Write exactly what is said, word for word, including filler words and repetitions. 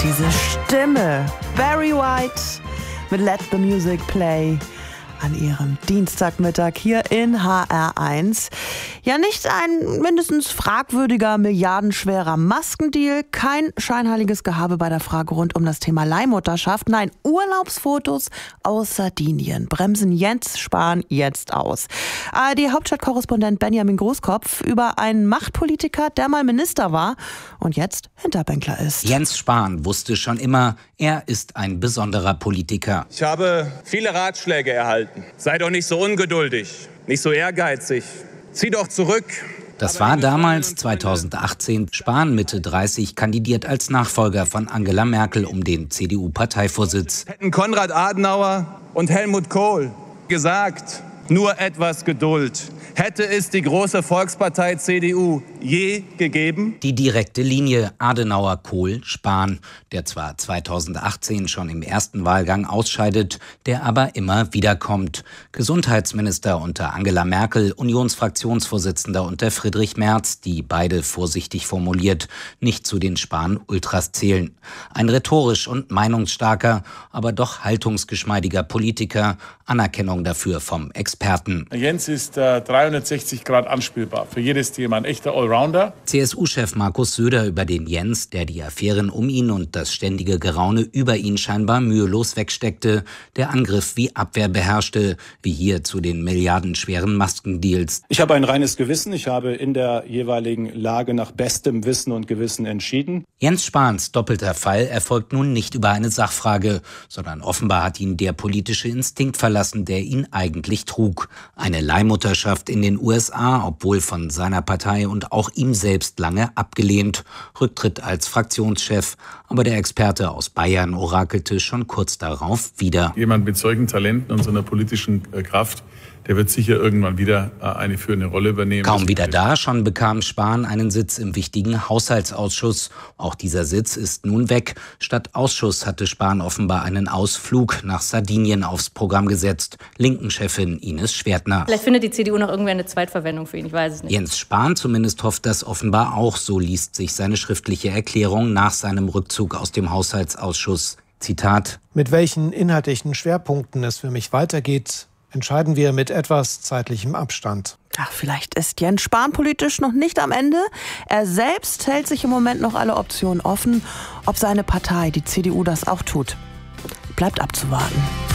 Diese Stimme, Barry White mit Let the Music Play an ihrem Dienstagmittag hier in H R eins. Ja, nicht ein mindestens fragwürdiger, milliardenschwerer Maskendeal, kein scheinheiliges Gehabe bei der Frage rund um das Thema Leihmutterschaft. Nein, Urlaubsfotos aus Sardinien bremsen Jens Spahn jetzt aus. A R D-Hauptstadtkorrespondent Benjamin Großkopf über einen Machtpolitiker, der mal Minister war und jetzt Hinterbänkler ist. Jens Spahn wusste schon immer, er ist ein besonderer Politiker. Ich habe viele Ratschläge erhalten. Sei doch nicht so ungeduldig, nicht so ehrgeizig. Zieh doch zurück. Das war damals zweitausendachtzehn. Spahn, Mitte dreißig, kandidiert als Nachfolger von Angela Merkel um den C D U-Parteivorsitz. Hätten Konrad Adenauer und Helmut Kohl gesagt, nur etwas Geduld. Hätte es die große Volkspartei C D U je gegeben? Die direkte Linie Adenauer, Kohl, Spahn, der zwar zweitausendachtzehn schon im ersten Wahlgang ausscheidet, der aber immer wiederkommt. Gesundheitsminister unter Angela Merkel, Unionsfraktionsvorsitzender unter Friedrich Merz, die beide vorsichtig formuliert nicht zu den Spahn-Ultras zählen. Ein rhetorisch und meinungsstarker, aber doch haltungsgeschmeidiger Politiker, Anerkennung dafür vom Experten. Jens ist äh, dreihundertsechzig Grad anspielbar für jedes Thema, ein echter Allrounder. C S U-Chef Markus Söder über den Jens, der die Affären um ihn und das ständige Geraune über ihn scheinbar mühelos wegsteckte, der Angriff wie Abwehr beherrschte, wie hier zu den milliardenschweren Maskendeals. Ich habe ein reines Gewissen, ich habe in der jeweiligen Lage nach bestem Wissen und Gewissen entschieden. Jens Spahns doppelter Fall erfolgt nun nicht über eine Sachfrage, sondern offenbar hat ihn der politische Instinkt verlassen, der ihn eigentlich trug. Eine Leihmutterschaft in den U S A, obwohl von seiner Partei und auch ihm selbst lange abgelehnt. Rücktritt als Fraktionschef. Aber der Experte aus Bayern orakelte schon kurz darauf wieder. Jemand mit solchen Talenten und so einer politischen äh, Kraft, der wird sicher irgendwann wieder äh, eine führende Rolle übernehmen. Kaum wieder da, schon bekam Spahn einen Sitz im wichtigen Haushaltsausschuss. Auch dieser Sitz ist nun weg. Statt Ausschuss hatte Spahn offenbar einen Ausflug nach Sardinien aufs Programm gesetzt. Linken-Chefin Ines Schwertner. Vielleicht findet die C D U noch irgendwie eine Zweitverwendung für ihn, ich weiß es nicht. Jens Spahn zumindest hofft das offenbar auch, so liest sich seine schriftliche Erklärung nach seinem Rückzug aus dem Haushaltsausschuss. Zitat: Mit welchen inhaltlichen Schwerpunkten es für mich weitergeht, entscheiden wir mit etwas zeitlichem Abstand. Ach, vielleicht ist Jens Spahn politisch noch nicht am Ende. Er selbst hält sich im Moment noch alle Optionen offen. Ob seine Partei, die C D U, das auch tut, bleibt abzuwarten.